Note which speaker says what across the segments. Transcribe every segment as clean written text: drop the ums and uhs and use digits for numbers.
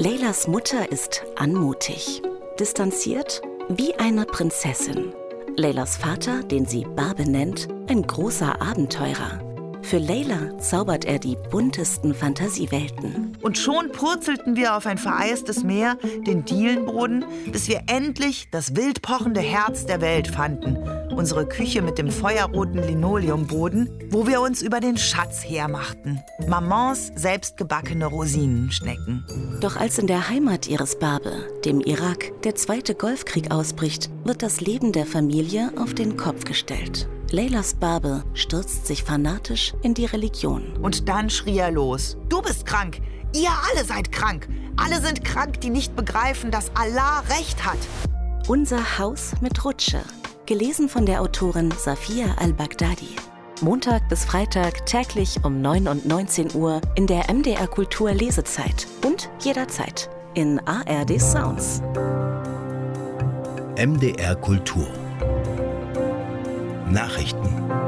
Speaker 1: Leylas Mutter ist anmutig, distanziert wie eine Prinzessin. Leylas Vater, den sie Barbe nennt, ein großer Abenteurer. Für Leyla zaubert er die buntesten Fantasiewelten.
Speaker 2: Und schon purzelten wir auf ein vereistes Meer, den Dielenboden, bis wir endlich das wild pochende Herz der Welt fanden. Unsere Küche mit dem feuerroten Linoleumboden, wo wir uns über den Schatz hermachten. Mamans selbstgebackene Rosinenschnecken.
Speaker 1: Doch als in der Heimat ihres Barbe, dem Irak, der Zweite Golfkrieg ausbricht, wird das Leben der Familie auf den Kopf gestellt. Leylas Barbe stürzt sich fanatisch in die Religion.
Speaker 2: Und dann schrie er los: Du bist krank! Ihr alle seid krank! Alle sind krank, die nicht begreifen, dass Allah Recht hat!
Speaker 1: Unser Haus mit Rutsche. Gelesen von der Autorin Safia al-Baghdadi. Montag bis Freitag täglich um 9 und 19 Uhr in der MDR Kultur Lesezeit und jederzeit in ARD Sounds.
Speaker 3: MDR Kultur Nachrichten.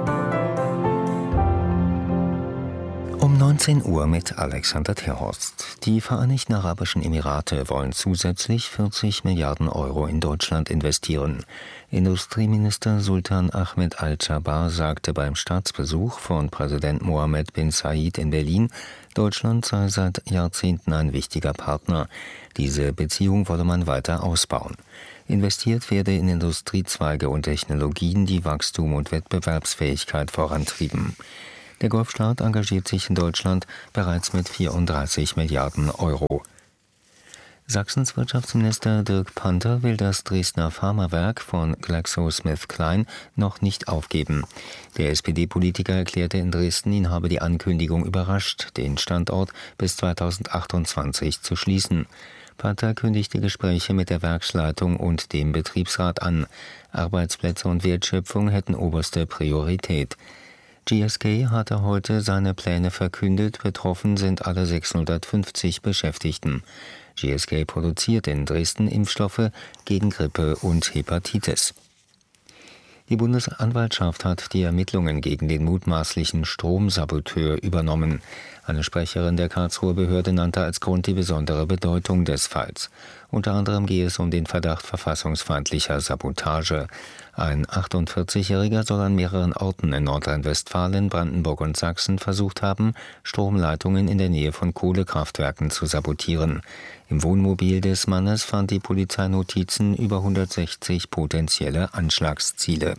Speaker 3: Um 19 Uhr mit Alexander Terhorst. Die Vereinigten Arabischen Emirate wollen zusätzlich 40 Milliarden Euro in Deutschland investieren. Industrieminister Sultan Ahmed Al-Jaber sagte beim Staatsbesuch von Präsident Mohammed bin Zayed in Berlin, Deutschland sei seit Jahrzehnten ein wichtiger Partner. Diese Beziehung wolle man weiter ausbauen. Investiert werde in Industriezweige und Technologien, die Wachstum und Wettbewerbsfähigkeit vorantrieben. Der Golfstaat engagiert sich in Deutschland bereits mit 34 Milliarden Euro. Sachsens Wirtschaftsminister Dirk Panther will das Dresdner Pharmawerk von GlaxoSmithKline noch nicht aufgeben. Der SPD-Politiker erklärte in Dresden, ihn habe die Ankündigung überrascht, den Standort bis 2028 zu schließen. Panther kündigte Gespräche mit der Werksleitung und dem Betriebsrat an. Arbeitsplätze und Wertschöpfung hätten oberste Priorität. GSK hatte heute seine Pläne verkündet, betroffen sind alle 650 Beschäftigten. GSK produziert in Dresden Impfstoffe gegen Grippe und Hepatitis. Die Bundesanwaltschaft hat die Ermittlungen gegen den mutmaßlichen Stromsaboteur übernommen. Eine Sprecherin der Karlsruher Behörde nannte als Grund die besondere Bedeutung des Falls. Unter anderem gehe es um den Verdacht verfassungsfeindlicher Sabotage. Ein 48-Jähriger soll an mehreren Orten in Nordrhein-Westfalen, Brandenburg und Sachsen versucht haben, Stromleitungen in der Nähe von Kohlekraftwerken zu sabotieren. Im Wohnmobil des Mannes fand die Polizei Notizen über 160 potenzielle Anschlagsziele.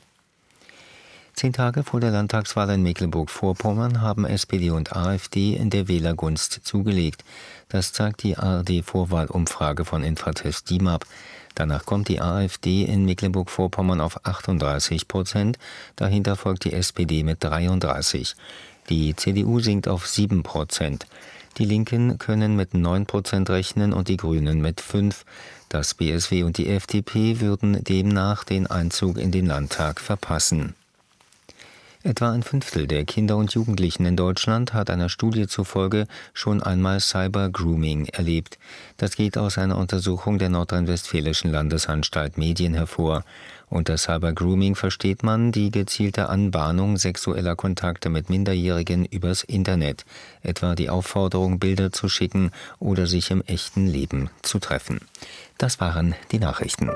Speaker 3: 10 Tage vor der Landtagswahl in Mecklenburg-Vorpommern haben SPD und AfD in der Wählergunst zugelegt. Das zeigt die ARD-Vorwahlumfrage von Infratest DIMAP. Danach kommt die AfD in Mecklenburg-Vorpommern auf 38%, dahinter folgt die SPD mit 33%. Die CDU sinkt auf 7%. Die Linken können mit 9% rechnen und die Grünen mit 5%. Das BSW und die FDP würden demnach den Einzug in den Landtag verpassen. Etwa ein Fünftel der Kinder und Jugendlichen in Deutschland hat einer Studie zufolge schon einmal Cyber-Grooming erlebt. Das geht aus einer Untersuchung der nordrhein-westfälischen Landesanstalt Medien hervor. Unter Cyber-Grooming versteht man die gezielte Anbahnung sexueller Kontakte mit Minderjährigen übers Internet, etwa die Aufforderung, Bilder zu schicken oder sich im echten Leben zu treffen. Das waren die Nachrichten.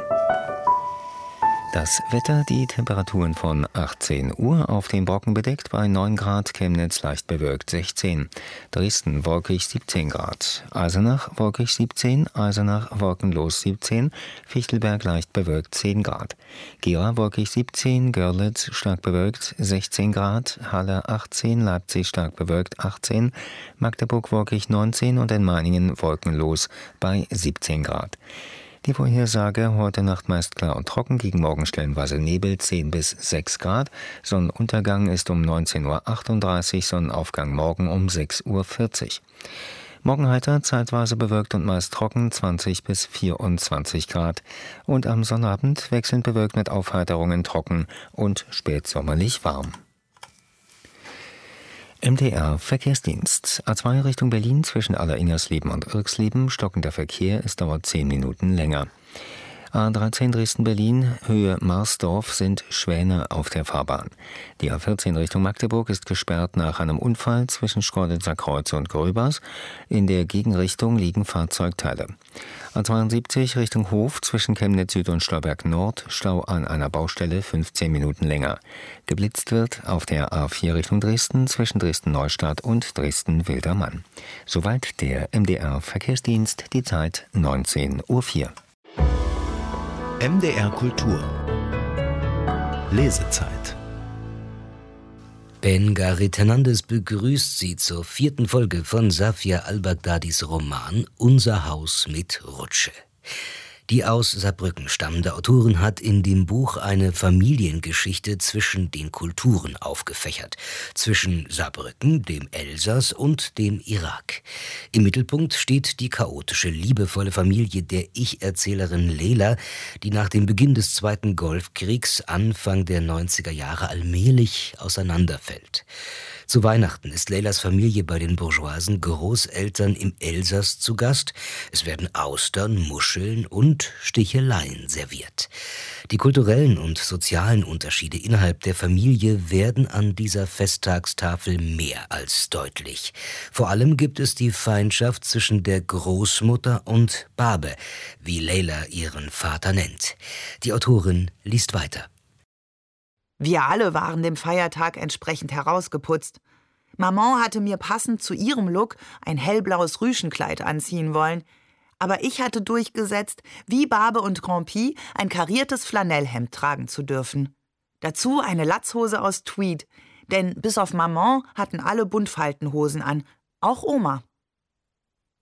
Speaker 3: Das Wetter, die Temperaturen von 18 Uhr auf dem Brocken bedeckt bei 9 Grad, Chemnitz leicht bewölkt 16, Dresden wolkig 17 Grad, Eisenach wolkig 17, Eisenach wolkenlos 17, Fichtelberg leicht bewölkt 10 Grad, Gera wolkig 17, Görlitz stark bewölkt 16 Grad, Halle 18, Leipzig stark bewölkt 18, Magdeburg wolkig 19 und in Meiningen wolkenlos bei 17 Grad. Die Vorhersage: heute Nacht meist klar und trocken, gegen Morgen stellenweise Nebel 10 bis 6 Grad. Sonnenuntergang ist um 19:38 Uhr, Sonnenaufgang morgen um 6:40 Uhr. Morgen heiter, zeitweise bewölkt und meist trocken 20 bis 24 Grad. Und am Sonnabend wechselnd bewölkt mit Aufheiterungen trocken und spätsommerlich warm. MDR Verkehrsdienst. A2 Richtung Berlin zwischen Alleringersleben und Irxleben. Stockender Verkehr, es dauert 10 Minuten länger. A13 Dresden-Berlin, Höhe Marsdorf, sind Schwäne auf der Fahrbahn. Die A14 Richtung Magdeburg ist gesperrt nach einem Unfall zwischen Schkeuditzer Kreuz und Gröbers. In der Gegenrichtung liegen Fahrzeugteile. A72 Richtung Hof zwischen Chemnitz Süd und Stolberg Nord, Stau an einer Baustelle 15 Minuten länger. Geblitzt wird auf der A4 Richtung Dresden zwischen Dresden-Neustadt und Dresden-Wildermann. Soweit der MDR-Verkehrsdienst, die Zeit 19:04 Uhr.
Speaker 4: MDR Kultur Lesezeit.
Speaker 5: Ben Garit Hernandez begrüßt Sie zur 4. Folge von Safia al-Baghdadis Roman Unser Haus mit Rutsche. Die aus Saarbrücken stammende Autorin hat in dem Buch eine Familiengeschichte zwischen den Kulturen aufgefächert, zwischen Saarbrücken, dem Elsass und dem Irak. Im Mittelpunkt steht die chaotische, liebevolle Familie der Ich-Erzählerin Leila, die nach dem Beginn des Zweiten Golfkriegs Anfang der 90er Jahre allmählich auseinanderfällt. Zu Weihnachten ist Leilas Familie bei den bourgeoisen Großeltern im Elsass zu Gast. Es werden Austern, Muscheln und Sticheleien serviert. Die kulturellen und sozialen Unterschiede innerhalb der Familie werden an dieser Festtagstafel mehr als deutlich. Vor allem gibt es die Feindschaft zwischen der Großmutter und Babe, wie Leila ihren Vater nennt. Die Autorin liest weiter.
Speaker 2: Wir alle waren dem Feiertag entsprechend herausgeputzt. Maman hatte mir passend zu ihrem Look ein hellblaues Rüschenkleid anziehen wollen. Aber ich hatte durchgesetzt, wie Barbe und Grandpi ein kariertes Flanellhemd tragen zu dürfen. Dazu eine Latzhose aus Tweed, denn bis auf Maman hatten alle Buntfaltenhosen an, auch Oma.